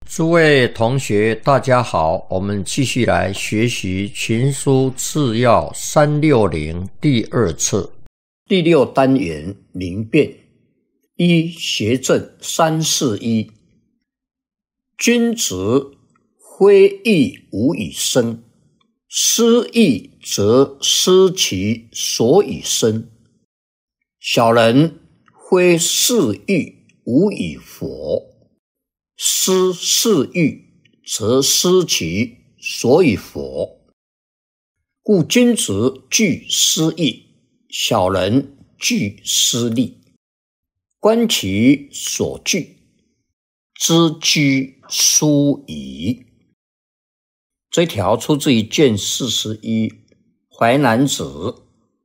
诸位同学大家好，我们继续来学习群书治要360第2册第6单元明辨。一、学正341。君子非义无以生，失义则失其所以生。小人非是欲无以佛，失是欲则失其所以佛。故君子惧失义，小人惧失利。观其所惧，知居殊矣。这条出自于卷41淮南子。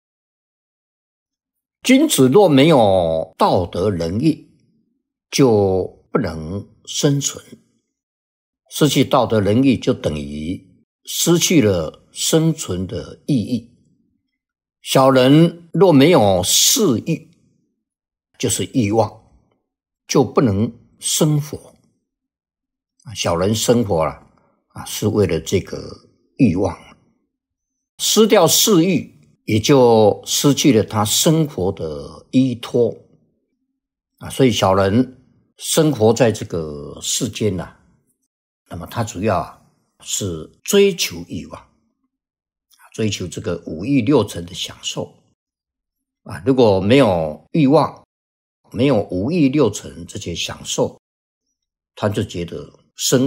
君子若没有道德仁义，就不能生存。失去道德仁义，就等于失去了生存的意义。小人若没有嗜欲，就是欲望，就不能生活。小人生活是为了这个欲望，失掉嗜欲，也就失去了他生活的依托。所以小人生活在这个世间那么他主要是追求欲望，追求这个五欲六尘的享受。如果没有欲望，没有五欲六尘这些享受，他就觉得生